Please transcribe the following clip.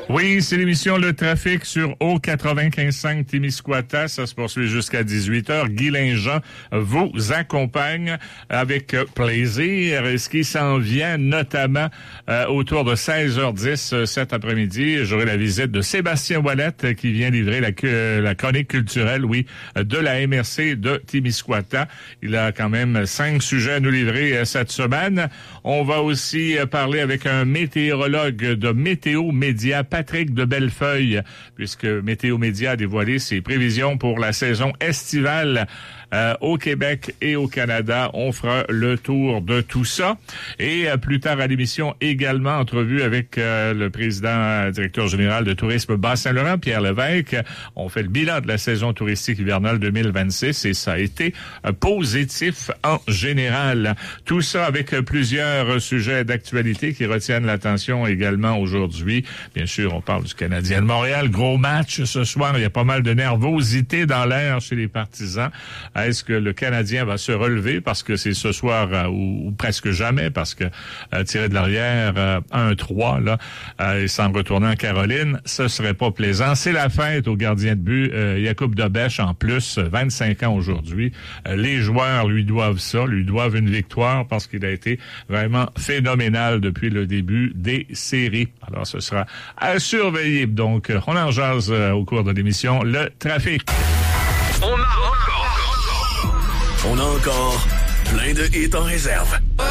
Oui, c'est l'émission Le Trafic sur O95.5 Témiscouata. Ça se poursuit jusqu'à 18h. Guy Linjean vous accompagne avec plaisir. Ce qui s'en vient notamment autour de 16h10 cet après-midi, j'aurai la visite de Sébastien Ouellette qui vient livrer la chronique culturelle, de la MRC de Témiscouata. Il a quand même 5 sujets à nous livrer cette semaine. On va aussi parler avec un météorologue de Météo Média, Patrick de Bellefeuille, puisque Météo Média a dévoilé ses prévisions pour la saison estivale au Québec et au Canada. On fera le tour de tout ça. Et plus tard à l'émission, également entrevue avec le président directeur général de Tourisme Bas-Saint-Laurent, Pierre Lévesque. On fait le bilan de la saison touristique hivernale 2026 et ça a été positif en général. Tout ça avec plusieurs sujets d'actualité qui retiennent l'attention également aujourd'hui. Bien sûr, on parle du Canadien de Montréal. Gros match ce soir. Il y a pas mal de nervosité dans l'air chez les partisans. Est-ce que le Canadien va se relever parce que c'est ce soir ou presque jamais parce que tirer de l'arrière 1-3 là et s'en retourner en Caroline, ce serait pas plaisant. C'est la fête au gardien de but Jakub Dobeš en plus, 25 ans aujourd'hui. Les joueurs lui doivent ça, lui doivent une victoire parce qu'il a été vraiment phénoménal depuis le début des séries. Alors ce sera à surveiller. Donc on en jase au cours de l'émission Le Trafic. On a encore plein de hits en réserve.